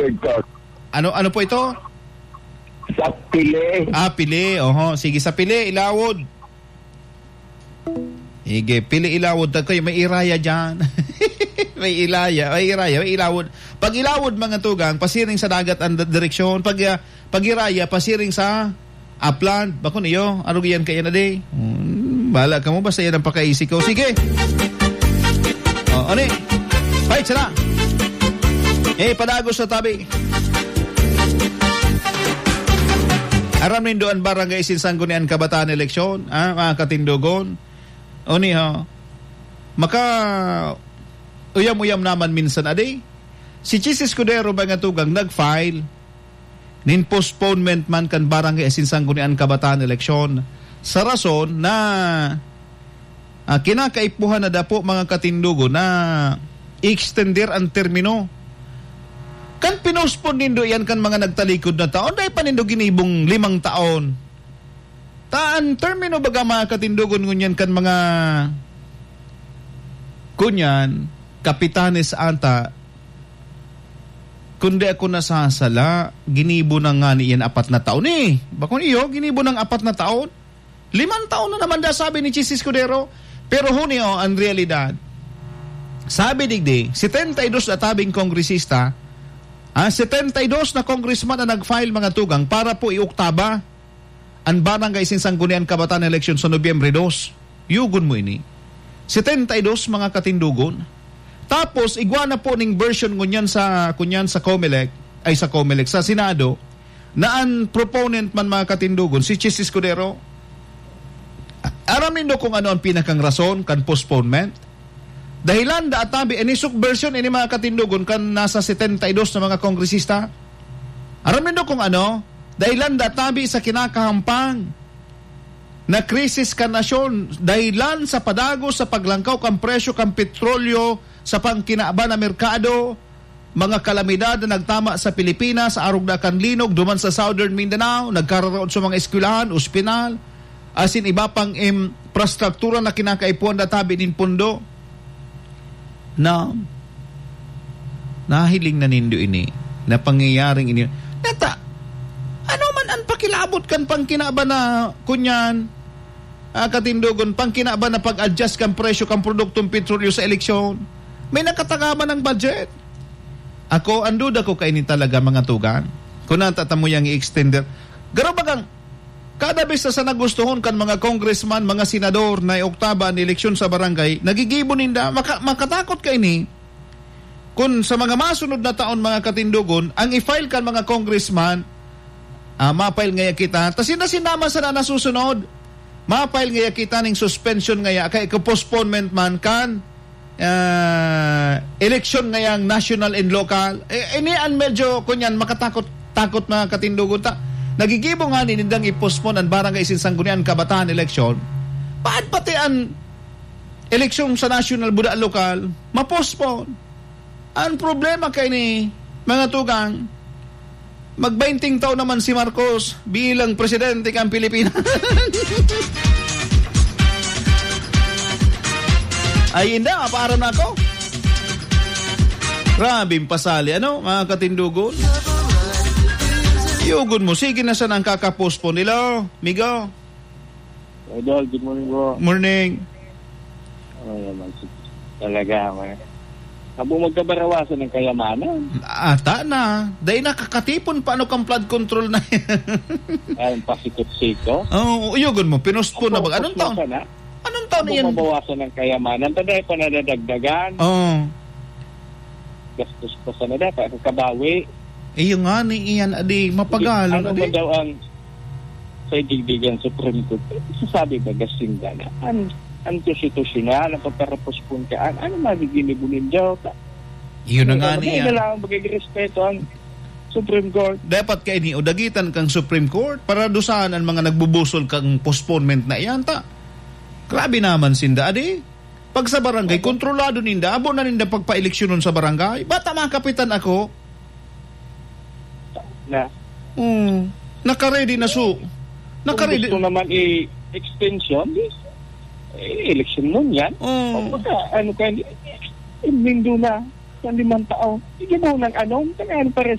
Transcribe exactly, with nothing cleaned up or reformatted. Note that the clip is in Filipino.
Victor. Ano ano po ito? Sa Pili. Ah, Pili. Oho, sige sa Pili, Ilawod. Sige, Pili, Ilawod. Kayo may iraya dyan. May ilaya, may iraya, may ilawod. Pag Ilawod mga tugang, pasiring sa dagat ang direksyon. Pag uh, pag iraya, pasiring sa upland. Bako niyo, ano yan kaya na day? Hmm, bahala ka mo, basta yan ang pakaisi ko. Sige. Oh, ano eh? Fight, sila. Eh, padagos sa tabi. Aram rin doon barangay Sinsangunian Kabataan eleksyon, ah, mga katindugon. O niya, maka uyam-uyam naman minsan aday. Si Chis Escudero ba nga tugang nag-file nin postponement man kan barangay Sinsangunian Kabataan eleksyon sa rason na ah, kinakaipuhan na dapo mga katindugo na i-extender ang termino. Kan pinospon nindo yan kan mga nagtalikod na taon, dahil pa nindo ginibong limang taon. Taan termino baga mga katindugon ngunyan kan mga kunyan, kapitanes anta, kundi ako nasasala, ginibo na nga niyan apat na taon eh. Bakon iyo, ginibo ng apat na taon? Limang taon na naman da sabi ni Chis Escudero. Pero huni o, ang realidad, sabi digdi, setenta-dos na tabing kongresista, ah, setenta-dos na congressman na nag-file mga tugang para po iuktaba ang barangay Sinsangunian Kabataan election sa Nobyembre dos. Yugon mo ini. setenta-dos mga katindugon. Tapos igwa na po ning version ngunyan sa kunyan sa COMELEC, ay sa COMELEC sa Senado, na ang proponent man mga katindugon si Chis Escudero. Aram nindo kung ano ang pinakang rason kan postponement. Dahilan da atabi inisuk version ini mga katindugon kan nasa setenta-dos na mga kongresista. Aram nindo kung ano, dahilan da atabi sa kinakahampang na krisis kan nasyon, dahilan sa padagos sa paglangkaw kan presyo kan petrolyo sa pangkinaaba na merkado, mga kalamidad na nagtama sa Pilipinas, arog na kan linog duman sa Southern Mindanao, nagkaroon sa mga eskwelahan, ospital, asin iba pang infrastruktura na kinakaipuan da tabi nin pundo. Na nahiling na nindo ini na pangyayaring ini nata ano man ang pakilabot kan pangkinaba na kunyan ah, katindugon pangkinaba na pag-adjust kan presyo kan produktong petrolyo sa eleksyon, may nakatagaman ng budget. Ako anduda ko kainin talaga mga tugan kung natatamu yang i-extender garo bagang kada bes sa nagustuhon kan mga congressman, mga senador na oktaba ang eleksyon sa barangay, nagigibon ninda, maka, makatakot ka ini. Kung sa mga masunod na taon mga katindugon, ang i-file kan mga congressman, ah, ma-file ngaya kita, tas sinasinama sa na nasusunod, ma-file ngaya kita ng suspension ngaya, kaya ka-postponement man kan, uh, eleksyon ngayang national and local. Eh, ini ang medyo, kunyan, makatakot-takot mga katindugon ta. Nagigibong nga nindang i-postpone ang barangay Sinsangunian Kabataan eleksyon. Paad pati ang eleksyon sa national buda lokal ma-postpone? Ang problema kay ni mga tugang, mag-twenty taon naman si Marcos bilang presidente ng Pilipinas. Ay hindi, para na ako. Grabing pasali, ano mga katindugon? Yugon mo, sige na saan ang kakapospon nila, Migo? Idol, good morning bro. Morning. Ano naman, talaga man. Abo magkabarawasan ng kayamanan. Ata na. Dahil nakakatipon, paano kang flood control na yan? Ay, pasikot-siko. Oo, oh, yugon mo, pinuspon na ba? Anong taon? Na? Anong taon na yan? Abo mabawasan ng kayamanan, taday pa nadadagdagan. Oo. Oh. Gastos pa sa nada, pa kabawi. Eh yung nga ni iyan, adi, mapagal. Ano ba daw ang sa idigdigan Supreme Court? Sasabi ba gasinda na? Ang antistitutional, ang pagkarapospon ka, ano magiginibunin daw? Yun na nga niya. Hindi na lang magigrespeto ang Supreme Court. Dapat kayo ni udagitan kang Supreme Court para dusahan ang mga nagbubusol kang postponement na iyan, ta. Grabe naman sinda, adi. Pag sa barangay, kontrolado ninda, abo na ninda pagpa-eleksyonon sa barangay. Bata mga kapitan ako, na mm, naka-ready na su. Naka-ready. Kung gusto naman i-extension, i-election mo yan. Oh. O baka, ano ka, imindo na sa limang tao. Sige mo ng ano, kaya pares